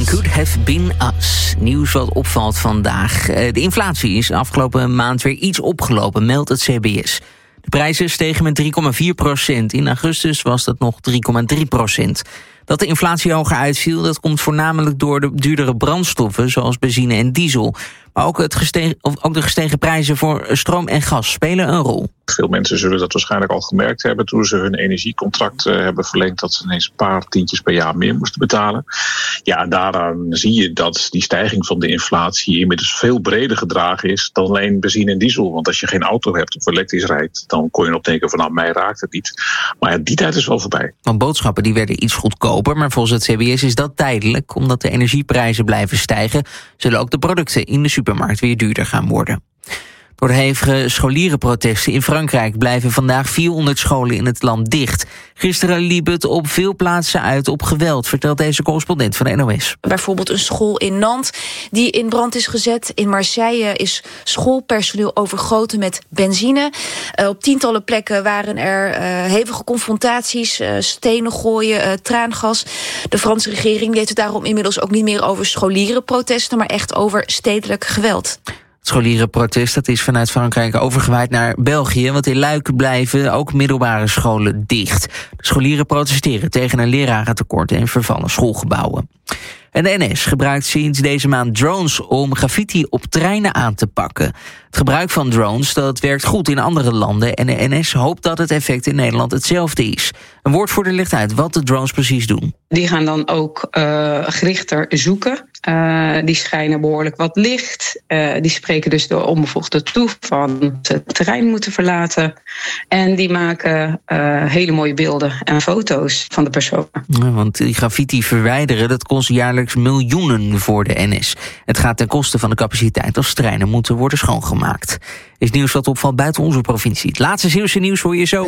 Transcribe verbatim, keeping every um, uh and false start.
Could have been us. Nieuws wat opvalt vandaag. De inflatie is de afgelopen maand weer iets opgelopen, meldt het C B S. De prijzen stegen met drie komma vier procent. In augustus was dat nog drie komma drie procent. Dat de inflatie hoger uitviel, dat komt voornamelijk door de duurdere brandstoffen, zoals benzine en diesel. Maar ook, het gestegen, of ook de gestegen prijzen voor stroom en gas spelen een rol. Veel mensen zullen dat waarschijnlijk al gemerkt hebben toen ze hun energiecontract uh, hebben verlengd, dat ze ineens een paar tientjes per jaar meer moesten betalen. Ja, en daaraan zie je dat die stijging van de inflatie inmiddels veel breder gedragen is dan alleen benzine en diesel. Want als je geen auto hebt of elektrisch rijdt, dan kon je nog denken van nou, mij raakt het niet. Maar ja, die tijd is wel voorbij. Want boodschappen die werden iets goedkoper, maar volgens het C B S is dat tijdelijk. Omdat de energieprijzen blijven stijgen, zullen ook de producten in de supermarkt weer duurder gaan worden. Door de hevige scholierenprotesten in Frankrijk blijven vandaag vierhonderd scholen in het land dicht. Gisteren liep het op veel plaatsen uit op geweld, vertelt deze correspondent van de N O S. Bijvoorbeeld een school in Nantes die in brand is gezet. In Marseille is schoolpersoneel overgoten met benzine. Uh, op tientallen plekken waren er uh, hevige confrontaties, uh, stenen gooien, uh, traangas. De Franse regering heeft het daarom inmiddels ook niet meer over scholierenprotesten, maar echt over stedelijk geweld. Het scholierenprotest dat is vanuit Frankrijk overgewaaid naar België, want in Luik blijven ook middelbare scholen dicht. De scholieren protesteren tegen een lerarentekort en vervallen schoolgebouwen. En de N S gebruikt sinds deze maand drones om graffiti op treinen aan te pakken. Het gebruik van drones dat werkt goed in andere landen en de N S hoopt dat het effect in Nederland hetzelfde is. Een woordvoerder legt uit wat de drones precies doen. Die gaan dan ook uh, gerichter zoeken. Uh, die schijnen behoorlijk wat licht. Uh, die spreken dus de onbevoegden toe van het terrein moeten verlaten. En die maken uh, hele mooie beelden en foto's van de personen. Ja, want die graffiti verwijderen, dat kost jaarlijks miljoenen voor de N S. Het gaat ten koste van de capaciteit als treinen moeten worden schoongemaakt. Is nieuws wat opvalt buiten onze provincie. Het laatste Zeeuwse nieuws hoor je zo.